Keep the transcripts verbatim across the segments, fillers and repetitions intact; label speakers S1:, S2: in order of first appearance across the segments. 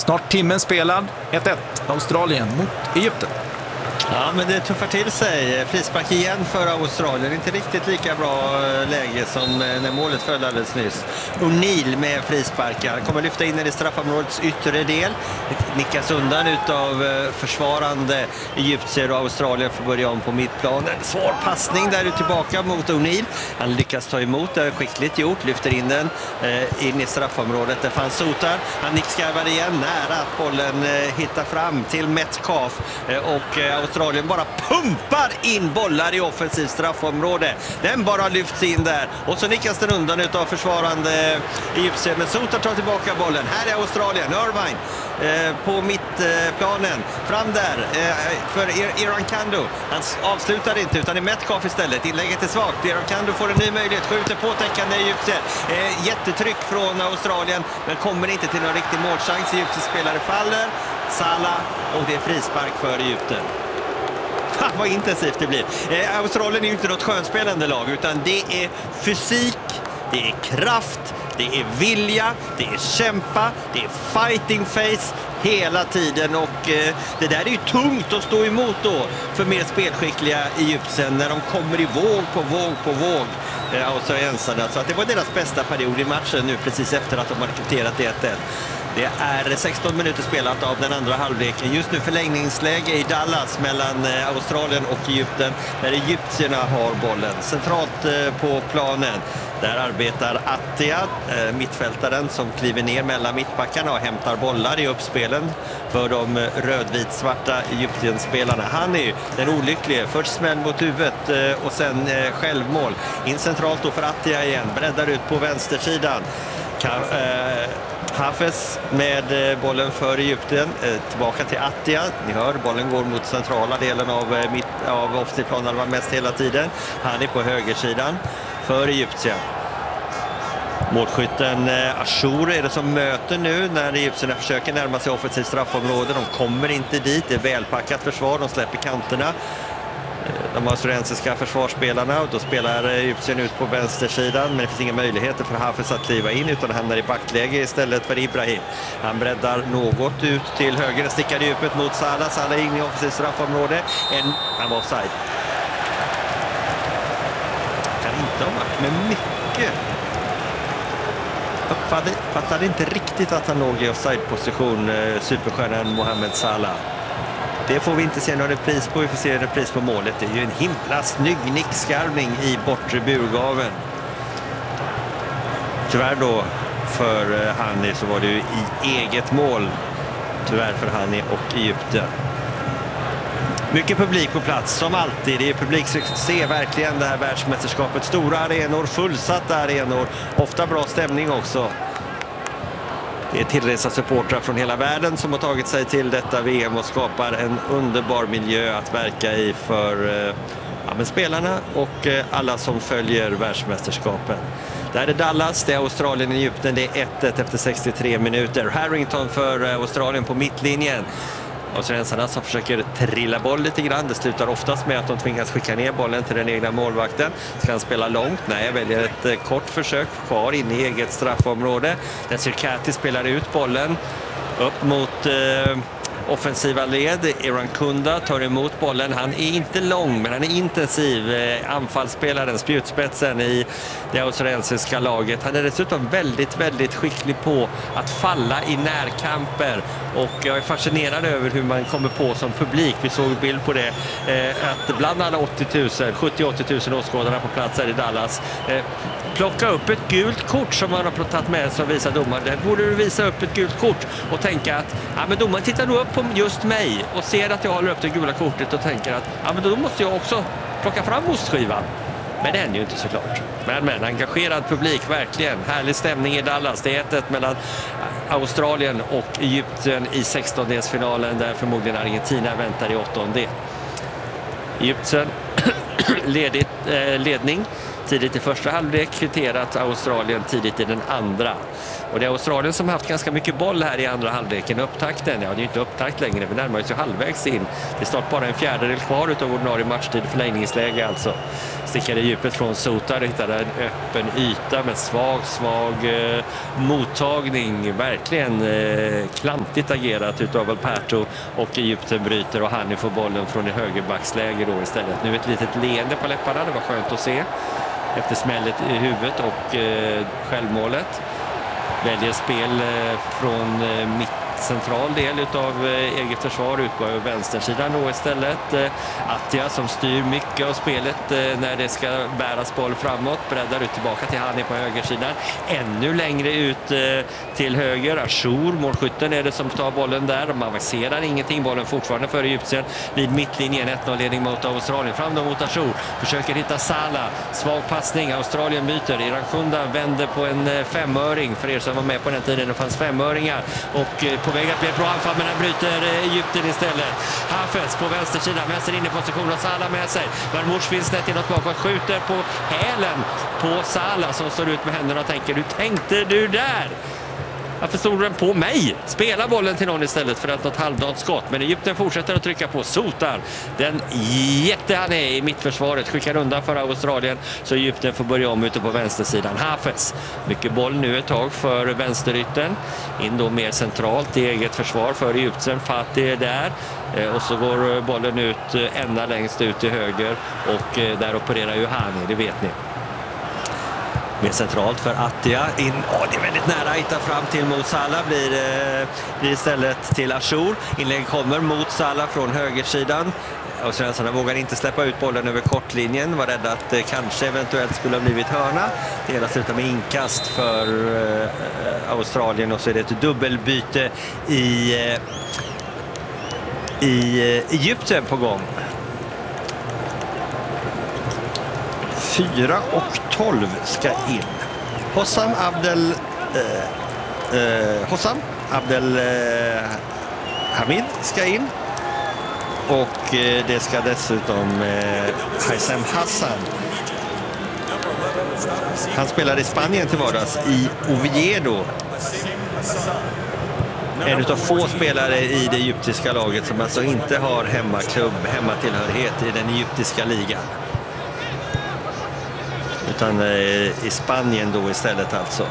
S1: Snart timmen spelad. ett ett. Australien mot Egypten.
S2: Ja, men det tuffar till sig. Frispark igen för Australien. Inte riktigt lika bra läge som när målet föll alldeles nyss. O'Neill med frisparkar. Kommer lyfta in i straffområdets yttre del. Nickas undan utav försvarande Egyptier och Australien får börja om på mittplan. En svår passning där ut tillbaka mot O'Neill. Han lyckas ta emot det, skickligt gjort. Lyfter in den eh, in i straffområdet. Där fanns Sotar. Han nickskarvar igen nära att bollen eh, hittar fram till Metcalf. Eh, och eh, Australien bara pumpar in bollar i offensivt straffområde. Den bara lyfts in där. Och så nickas den undan utav försvarande Egyptier. Men Sotar tar tillbaka bollen. Här är Australien. Irvine eh, på mittplanen. Fram där eh, för Iran Kando. Han avslutar inte utan är Metcalf istället. Inlägget är svagt. Iran Kando får en ny möjlighet. Skjuter på täckande Egyptier. Eh, jättetryck från Australien. Men kommer inte till någon riktig målchans. Egyptiers spelare faller. Salah och det är frispark för Egypten. Ha, vad intensivt det blir. Eh, Australien är ju inte något skönspelande lag utan det är fysik, det är kraft, det är vilja, det är kämpa, det är fighting face hela tiden och eh, det där är ju tungt att stå emot då för mer spelskickliga Egypten när de kommer i våg på våg på våg. Eh, australiensarna. Så att det var deras bästa period i matchen nu precis efter att de har kvitterat ett ett. Det är sexton minuter spelat av den andra halvleken. Just nu förlängningsläge i Dallas mellan Australien och Egypten där egyptierna har bollen. Centralt på planen där arbetar Attia, mittfältaren som kliver ner mellan mittbackarna och hämtar bollar i uppspelen för de rödvit-svarta Egypten-spelarna. Han är ju den olyckliga. Först smäll mot huvudet och sen självmål. In centralt då för Attia igen. Breddar ut på vänstersidan. Kan, eh, Hafez med bollen för Egypten, tillbaka till Attia. Ni hör, bollen går mot centrala delen av, mitt, av offensivplanen mest hela tiden. Han är på högersidan för Egypten. Målskytten Ashur är det som möter nu när Egyptierna försöker närma sig offensivt straffområde. De kommer inte dit, det är välpackat försvar, de släpper kanterna. De australiensiska försvarsspelarna och då spelar Egypten ut på vänstersidan men det finns inga möjligheter för Hafez att kliva in utan hamnar i backläge istället för Ibrahim. Han breddar något ut till höger, stickar djupet mot Salah. Salah in i offensivt straffområde. En, han var offside. Kan inte ha varit med mycket. Uppfattade, uppfattade inte riktigt att han låg i offside-position, superstjärnan Mohamed Salah. Det får vi inte se någon repris på. Vi får se en repris på målet. Det är ju en himla snygg nickskarvning i bortre burgaven. Tyvärr då för Hani så var det ju i eget mål. Tyvärr för Hani och Egypten. Mycket publik på plats som alltid. Det är publiksuccé verkligen det här världsmästerskapet. Stora arenor, fullsatta arenor. Ofta bra stämning också. Det är tillresa supportrar från hela världen som har tagit sig till detta V M och skapar en underbar miljö att verka i för ja, men spelarna och alla som följer världsmästerskapen. Där är Dallas, det är Australien, Egypten, det är ett ett efter sextiotre minuter. Harrington för Australien på mittlinjen. Australiensarna som försöker trilla boll lite grann. Det slutar oftast med att de tvingas skicka ner bollen till den egna målvakten. Ska han spela långt? Nej, jag väljer ett kort försök kvar in i eget straffområde. Där Sirkati spelar ut bollen upp mot eh, offensiva led. Iran Kunda tar emot bollen. Han är inte lång men han är intensiv. Eh, anfallsspelaren, spjutspetsen i det australiensiska laget. Han är dessutom väldigt, väldigt skicklig på att falla i närkamper. Och jag är fascinerad över hur man kommer på som publik. Vi såg bild på det. Eh, att bland alla åttio tusen, sjuttio till åttio tusen åskådarna på plats här i Dallas. Eh, plocka upp ett gult kort som man har tagit med som visar domaren. Där borde du visa upp ett gult kort och tänka att ja, men domaren tittar då upp på just mig och ser att jag håller upp det gula kortet och tänker att ja, men då måste jag också plocka fram ostskivan. Men det händer ju inte såklart. Men, men engagerad publik, verkligen. Härlig stämning i Dallas. Det är ett ett mellan Australien och Egypten i sextondelsfinalen där förmodligen Argentina väntar i åttondel. Egypten ledigt, eh, ledning. tidigt i första halvlek, kvitterat Australien tidigt i den andra. Och det är Australien som har haft ganska mycket boll här i andra halvleken. Upptakten, ja det är ju inte upptakt längre, vi närmar oss ju halvvägs in. Det är snart bara en fjärdedel kvar utav ordinarie matchtid, förlängningsläge alltså. Stickade djupet från Sotar, hittade en öppen yta med svag, svag eh, mottagning. Verkligen eh, klantigt agerat utav Alberto, och Egypten bryter och Hani får bollen från i högerbacksläge då istället. Nu ett litet leende på läpparna, det var skönt att se efter smället i huvudet och eh, självmålet. Väljer spel eh, från eh, mitt central del utav eh, eget försvar ut på vänstersidan då istället. Eh, Attia som styr mycket av spelet eh, när det ska bäras boll framåt, breddar ut tillbaka till Hani på högersidan. Ännu längre ut eh, till höger. Achour, målskytten, är det som tar bollen där. De avancerar ingenting, bollen fortfarande för Egypten vid mittlinjen, ett noll-ledning mot Australien. Fram då mot Achour, försöker hitta Salah, svag passning, Australien byter. Iran Kunda vänder på en eh, femöring, för er som var med på den tiden det fanns femöringar, och eh, på väg att bli ett bra anfall, men den bryter Egypten istället. Hafez på vänstersidan, vänster inne i position och Salah med sig. Marmouche finns snett inåt bakåt, skjuter på hälen på Salah som står ut med händerna och tänker, hur tänkte du där? Varför stod den på mig? Spela bollen till någon istället för att något halvdant skott. Men Egypten fortsätter att trycka på. Sotar, den jätte han är i mittförsvaret, skickar undan för Australien, så Egypten får börja om ute på vänstersidan. Hafez, mycket boll nu ett tag för vänsterytten. In då mer centralt i eget försvar för Egypten. Fatih är där. Och så går bollen ut ända längst ut till höger, och där opererar ju Hani, det vet ni. Mer centralt för Attia in, åh, det är väldigt nära att hitta fram till mot Salah, blir, eh, blir istället till Achour. Inlägg kommer mot Salah från högersidan, och svenskarna vågar inte släppa ut bollen över kortlinjen, var rädda att det kanske eventuellt skulle ha blivit hörna. Det hela slutar med inkast för eh, Australien, och så är det ett dubbelbyte i, eh, i eh, Egypten på gång. fyra och tolv ska in. Hossam Abdel eh, eh, Hossam Abdel eh, Hamid ska in. Och eh, det ska dessutom eh, Haysem Hassan. Han spelar i Spanien till vardags i Oviedo. En av få spelare i det egyptiska laget som alltså inte har hemmaklubb, hemmatillhörighet i den egyptiska ligan. Utan eh, i Spanien då istället alltså.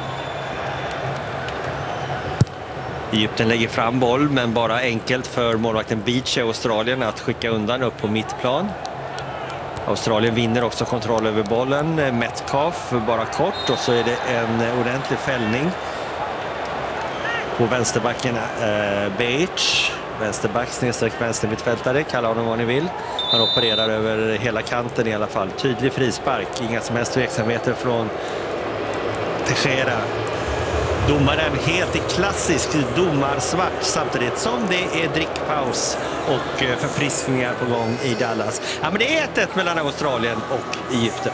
S2: Egypten lägger fram boll, men bara enkelt för målvakten Beach i Australien att skicka undan upp på mittplan. Australien vinner också kontroll över bollen. Metcalf bara kort, och så är det en ordentlig fällning på vänsterbacken eh, Beach. Vänsterback, snedsträck vänstermittfältare, kalla honom vad ni vill. Han opererar över hela kanten i alla fall. Tydlig frispark, inga som helst tveksamheter från Teixeira. Domaren helt i klassisk domarsvart, samtidigt som det är drickpaus och förfriskningar på gång i Dallas. Ja, men det är ett ett mellan Australien och Egypten.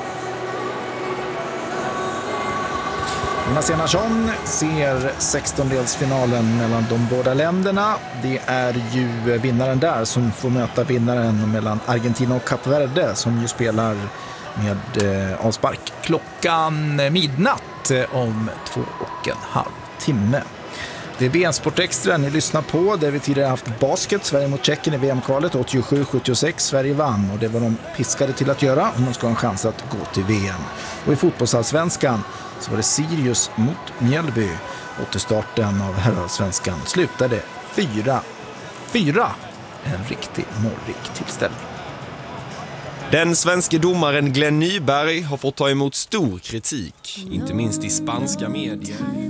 S1: Jonas Enarsson ser sextondelsfinalen mellan de båda länderna. Det är ju vinnaren där som får möta vinnaren mellan Argentina och Kap Verde, som ju spelar med eh, avspark klockan midnatt om två och en halv timme. Det är V M-sport extra ni lyssnar på, där vi tidigare haft basket, Sverige mot Tjeckien i V M-kvalet åttiosju sjuttiosex. Sverige vann, och det var de piskade till att göra om de ska ha en chans att gå till V M. Och i fotbollsallsvenskan så var det Sirius mot Mjällby. Återstarten av herrallsvenskan slutade fyra fyra. En riktig målrik tillställning.
S3: Den svenska domaren Glenn Nyberg har fått ta emot stor kritik, inte minst i spanska medier.